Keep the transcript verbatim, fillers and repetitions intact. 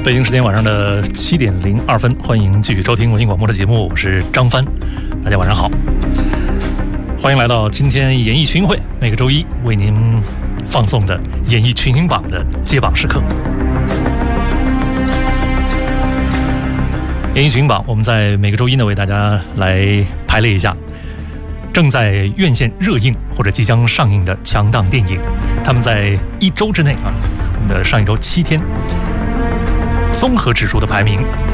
北京时间晚上的七点零二分，欢迎继续收听文艺广播的节目，我是张帆，大家晚上好，欢迎来到今天演艺群英会，每个周一为您放送的演艺群英榜的揭榜时刻。演艺群英榜，我们在每个周一呢为大家来排列一下正在院线热映或者即将上映的强档电影，他们在一周之内啊，我们的上一周七天综合指数的排名